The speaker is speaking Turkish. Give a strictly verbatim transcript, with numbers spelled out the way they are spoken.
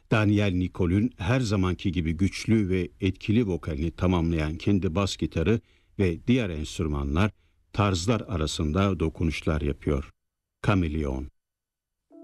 Daniel Nicol'ün her zamanki gibi güçlü ve etkili vokalini tamamlayan kendi bas gitarı ve diğer enstrümanlar tarzlar arasında dokunuşlar yapıyor. Kameleon.